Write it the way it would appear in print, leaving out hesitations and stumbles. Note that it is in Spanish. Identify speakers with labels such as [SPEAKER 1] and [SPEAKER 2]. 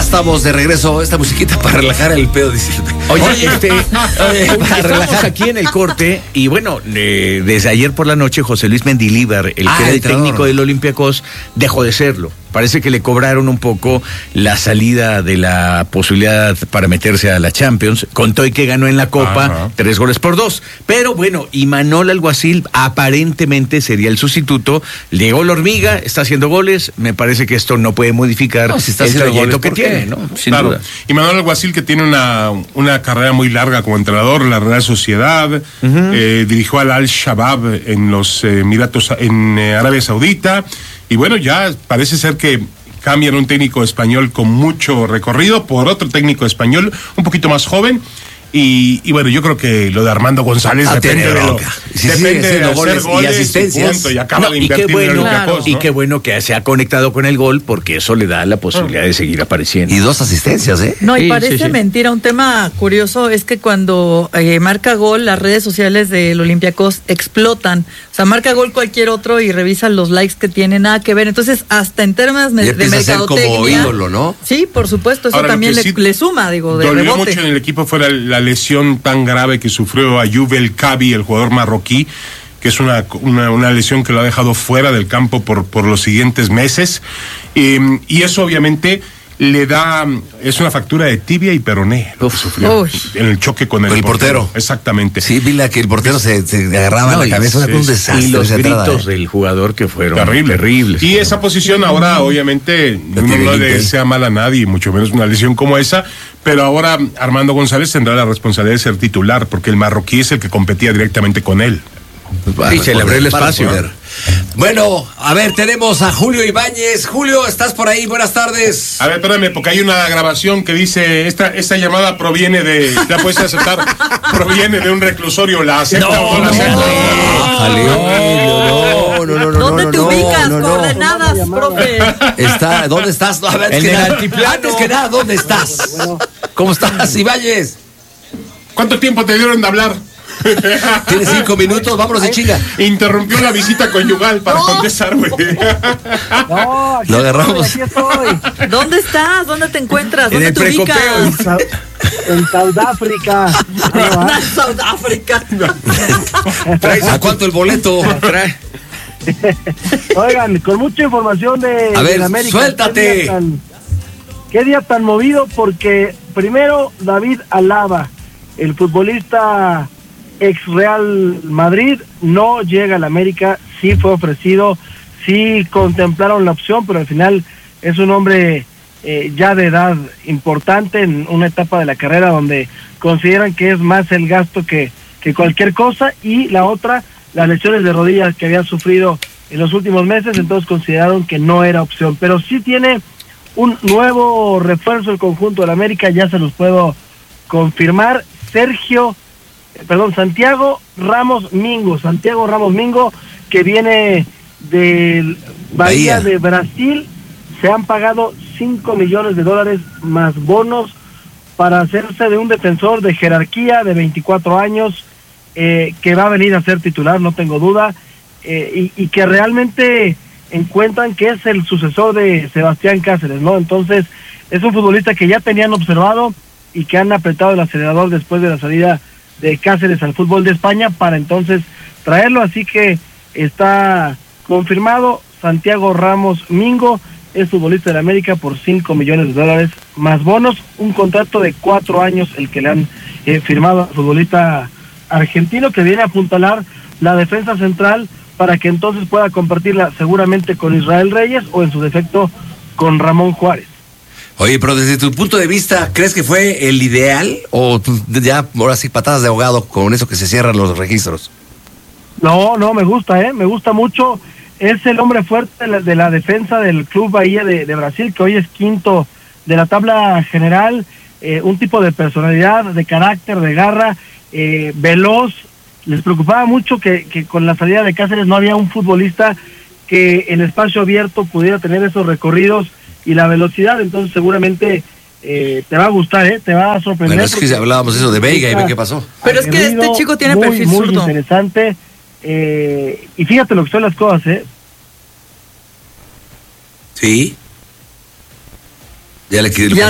[SPEAKER 1] estamos de regreso. Esta musiquita para relajar el pedo, dice.
[SPEAKER 2] Oye, para relajar aquí en el corte. Y bueno, desde ayer por la noche, José Luis Mendilibar, el que era el técnico del Olympiacos, dejó de serlo. Parece que le cobraron un poco la salida de la posibilidad para meterse a la Champions. Contó y que ganó en la Copa 3-2. Pero bueno, Imanol Alguacil aparentemente sería el sustituto. Llegó la hormiga, está haciendo goles. Me parece que esto no puede modificar el trayecto que tiene, ¿no? Sin duda.
[SPEAKER 3] Imanol Alguacil, que tiene una carrera muy larga como entrenador en la Real Sociedad, dirigió al Al-Shabaab en los Emiratos, en Arabia Saudita. Y bueno, ya parece ser que cambian un técnico español con mucho recorrido por otro técnico español un poquito más joven. Y bueno, yo creo que lo de Armando González depende de hacer goles
[SPEAKER 1] y asistencias.
[SPEAKER 3] Y acaba de invertir en el Olympiacos,
[SPEAKER 2] y qué bueno que se ha conectado con el gol, porque eso le da la posibilidad de seguir apareciendo.
[SPEAKER 1] Y 2 asistencias, ¿eh?
[SPEAKER 4] No, y parece mentira. Un tema curioso es que cuando marca gol, las redes sociales del Olympiacos explotan. O sea, marca gol cualquier otro y revisan los likes que tiene, nada que ver. Entonces, hasta en temas de mercadotecnia.
[SPEAKER 1] Como ídolo, ¿no?
[SPEAKER 4] Sí, por supuesto. Eso
[SPEAKER 3] ahora,
[SPEAKER 4] también le suma, digo, de
[SPEAKER 3] dolió
[SPEAKER 4] rebote.
[SPEAKER 3] mucho en el equipo fuera la lesión tan grave que sufrió Ayoub El Kabi, el jugador marroquí, que es una lesión que lo ha dejado fuera del campo por los siguientes meses, y eso obviamente es una fractura de tibia y peroné, lo que sufrió en el choque con el portero. Exactamente.
[SPEAKER 1] Sí, vi que el portero se agarraba la cabeza, un desastre.
[SPEAKER 2] Y los gritos del jugador que fueron terribles.
[SPEAKER 3] Y esa posición ahora, obviamente, uno no le desea mal a nadie, mucho menos una lesión como esa, pero ahora Armando González tendrá la responsabilidad de ser titular, porque el marroquí es el que competía directamente con él.
[SPEAKER 2] Y se le abrió el espacio.
[SPEAKER 1] Bueno, a ver, tenemos a Julio Ibáñez. Julio, ¿estás por ahí? Buenas tardes.
[SPEAKER 3] A ver, espérame, porque hay una grabación que dice, esta llamada proviene de, la puedes aceptar, proviene de un reclusorio, ¿la acepta o no la acepta?
[SPEAKER 1] No.
[SPEAKER 4] ¿Dónde te ubicas? Coordenadas, profe.
[SPEAKER 1] ¿Dónde estás? A ver, antes que nada, ¿dónde estás? ¿Cómo estás, Ibáñez?
[SPEAKER 3] ¿Cuánto tiempo te dieron de hablar?
[SPEAKER 1] Tienes 5 minutos, vámonos de chinga.
[SPEAKER 3] Interrumpió la visita conyugal para contestar, güey.
[SPEAKER 5] No,
[SPEAKER 1] lo agarramos.
[SPEAKER 5] Aquí estoy.
[SPEAKER 4] ¿Dónde estás? ¿Dónde te encuentras? ¿Dónde te ubicas?
[SPEAKER 5] En Sudáfrica.
[SPEAKER 4] Sudáfrica.
[SPEAKER 1] ¿A cuánto el boleto?
[SPEAKER 5] Oigan, con mucha información de América.
[SPEAKER 1] Suéltate.
[SPEAKER 5] ¿Qué día tan movido? Porque primero David Alaba, el futbolista ex Real Madrid, no llega al América. Sí fue ofrecido, sí contemplaron la opción, pero al final es un hombre ya de edad importante, en una etapa de la carrera donde consideran que es más el gasto que cualquier cosa, y la otra, las lesiones de rodillas que había sufrido en los últimos meses, entonces consideraron que no era opción. Pero sí tiene un nuevo refuerzo el conjunto del América, ya se los puedo confirmar. Santiago Ramos Mingo, que viene del Bahía de Brasil. Se han pagado $5 millones más bonos para hacerse de un defensor de jerarquía de 24 años, que va a venir a ser titular, no tengo duda, y que realmente encuentran que es el sucesor de Sebastián Cáceres, ¿no? Entonces es un futbolista que ya tenían observado y que han apretado el acelerador después de la salida de Cáceres al fútbol de España para entonces traerlo. Así que está confirmado, Santiago Ramos Mingo es futbolista de la América por $5 millones más bonos, un contrato de 4 años el que le han firmado al futbolista argentino, que viene a apuntalar la defensa central para que entonces pueda compartirla seguramente con Israel Reyes o en su defecto con Ramón Juárez.
[SPEAKER 1] Oye, pero desde tu punto de vista, ¿crees que fue el ideal o ya ahora sí patadas de ahogado con eso que se cierran los registros?
[SPEAKER 5] No, me gusta mucho. Es el hombre fuerte de la defensa del Club Bahía de Brasil, que hoy es quinto de la tabla general, un tipo de personalidad, de carácter, de garra, veloz. Les preocupaba mucho que con la salida de Cáceres no había un futbolista que en espacio abierto pudiera tener esos recorridos y la velocidad, entonces seguramente te va a gustar, te va a sorprender.
[SPEAKER 1] Bueno, es que hablábamos eso de Veiga y ve qué pasó.
[SPEAKER 4] Pero es que este chico tiene perfil zurdo.
[SPEAKER 5] Muy interesante, y fíjate lo que son las cosas,
[SPEAKER 1] Sí. Ya le quedé el